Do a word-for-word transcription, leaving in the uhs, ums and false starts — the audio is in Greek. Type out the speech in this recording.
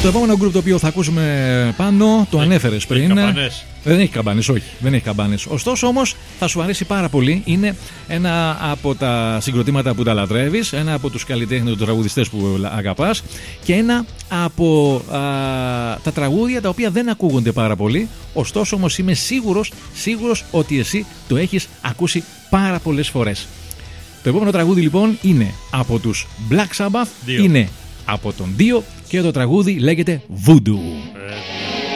Το επόμενο γκρουπ το οποίο θα ακούσουμε πάνω, το ανέφερες πριν. Καμπάνες. Δεν έχει καμπάνες, όχι, δεν έχει καμπάνες. Ωστόσο όμως θα σου αρέσει πάρα πολύ. Είναι ένα από τα συγκροτήματα που τα λατρεύεις, ένα από τους καλλιτέχνες, τους τραγουδιστές που αγαπάς και ένα από α, τα τραγούδια τα οποία δεν ακούγονται πάρα πολύ. Ωστόσο όμως είμαι σίγουρος, σίγουρος ότι εσύ το έχεις ακούσει πάρα πολλές φορές. Το επόμενο τραγούδι λοιπόν είναι από τους Black Sabbath, Δύο. είναι από τον Dio και το τραγούδι λέγεται Voodoo. Ε,